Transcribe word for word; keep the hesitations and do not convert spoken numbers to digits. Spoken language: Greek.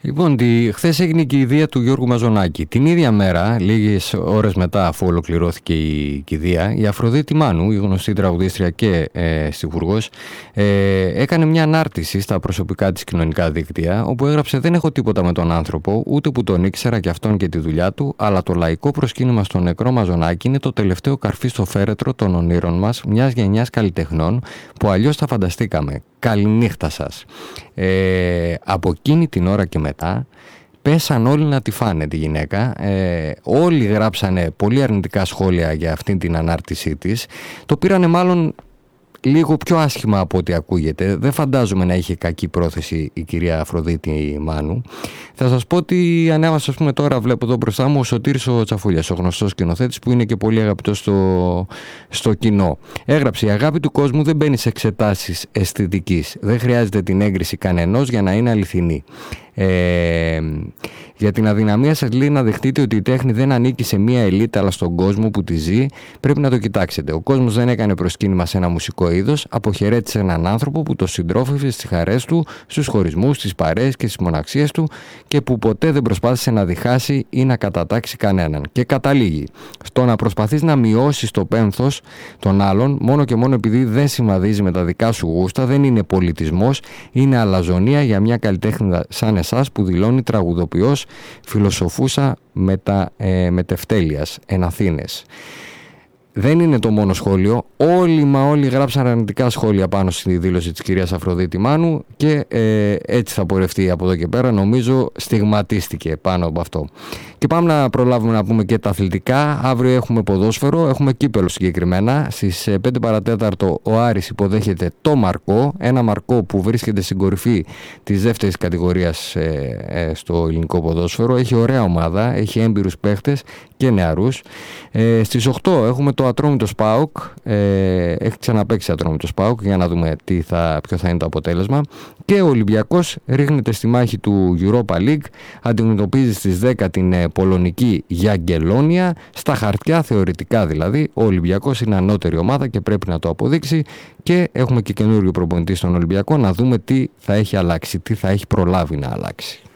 Λοιπόν, τη... χθες έγινε η κηδεία του Γιώργου Μαζονάκη. Την ίδια μέρα, λίγες ώρες μετά αφού ολοκληρώθηκε η κηδεία, η Αφροδίτη Μάνου, η γνωστή τραγουδίστρια και ε, στιχουργός, ε, έκανε μια ανάρτηση στα προσωπικά της κοινωνικά δίκτυα, όπου έγραψε: «Δεν έχω τίποτα με τον άνθρωπο, ούτε που τον ήξερα και αυτόν και τη δουλειά του, αλλά το λαϊκό προσκύνημα στον νεκρό Μαζονάκη είναι το τελευταίο καρφί στο φέρετρο των ονείρων μας, μιας γενιάς καλλιτεχνών που αλλιώς τα φανταστήκαμε. Καληνύχτα σας». Ε, από εκείνη την ώρα και μετά πέσαν όλοι να τη φάνε τη γυναίκα. Ε, όλοι γράψανε πολύ αρνητικά σχόλια για αυτή την ανάρτησή της. Το πήρανε μάλλον λίγο πιο άσχημα από ό,τι ακούγεται. Δεν φαντάζομαι να είχε κακή πρόθεση η κυρία Αφροδίτη Μάνου. Θα σας πω ότι ανέβασα, ας πούμε, τώρα βλέπω εδώ μπροστά μου ο Σωτήρης ο Τσαφούλιας, ο γνωστός σκηνοθέτης που είναι και πολύ αγαπητός στο, στο κοινό. Έγραψε: «Η αγάπη του κόσμου δεν μπαίνει σε εξετάσεις αισθητικής. Δεν χρειάζεται την έγκριση κανενός για να είναι αληθινή. Ε, για την αδυναμία σας, λέει, να δεχτείτε ότι η τέχνη δεν ανήκει σε μία ελίτ αλλά στον κόσμο που τη ζει, πρέπει να το κοιτάξετε. Ο κόσμος δεν έκανε προσκύνημα σε ένα μουσικό είδος, αποχαιρέτησε έναν άνθρωπο που το συντρόφευε στις χαρές του, στους χωρισμούς, στις παρέες και στις μοναξίες του και που ποτέ δεν προσπάθησε να διχάσει ή να κατατάξει κανέναν». Και καταλήγει στο να προσπαθείς να μειώσεις το πένθος των άλλων μόνο και μόνο επειδή δεν συμβαδίζει με τα δικά σου γούστα, δεν είναι πολιτισμός, είναι αλαζονία για μια καλλιτέχνη σαν εσάς που δηλώνει τραγουδοποιός, φιλοσοφούσα μετα, ε, μετευτέλειας εν Αθήνες. Δεν είναι το μόνο σχόλιο. Όλοι μα όλοι γράψαν αρνητικά σχόλια πάνω στη δήλωση της κυρίας Αφροδίτη Μάνου και ε, έτσι θα πορευτεί από εδώ και πέρα. Νομίζω στιγματίστηκε πάνω από αυτό. Και πάμε να προλάβουμε να πούμε και τα αθλητικά. Αύριο έχουμε ποδόσφαιρο, έχουμε κύπελο συγκεκριμένα. Στις πέντε παρατέταρτο ο Άρης υποδέχεται το Μαρκό. Ένα Μαρκό που βρίσκεται στην κορυφή της δεύτερης κατηγορίας ε, ε, στο ελληνικό ποδόσφαιρο. Έχει ωραία ομάδα, έχει έμπειρους παίχτες και νεαρούς. Ε, στις οκτώ έχουμε το Ατρόμητο ΣΠΑΟΚ. Ε, έχει ξαναπαίξει Ατρόμητο ΣΠΑΟΚ για να δούμε τι θα, ποιο θα είναι το αποτέλεσμα. Και ο Ολυμπιακός ρίχνεται στη μάχη του Europa League. Αντιμετωπίζει στις δέκα την ε, πολωνική Γιαγκελόνια. Στα χαρτιά, θεωρητικά δηλαδή, ο Ολυμπιακός είναι ανώτερη ομάδα και πρέπει να το αποδείξει. Και έχουμε και καινούριο προπονητή στον Ολυμπιακό, να δούμε τι θα έχει αλλάξει, τι θα έχει προλάβει να αλλάξει.